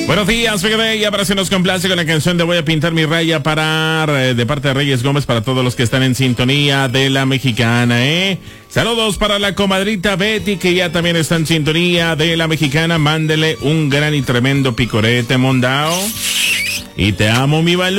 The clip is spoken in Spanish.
Buenos días, fíjate, y ahora se nos complace con la canción de Voy a pintar mi raya para, de parte de Reyes Gómez, para todos los que están en sintonía de la Mexicana, Saludos para la comadrita Betty, que ya también está en sintonía de la Mexicana. Mándele un gran y tremendo picorete, mondao. Y te amo, mi Balú.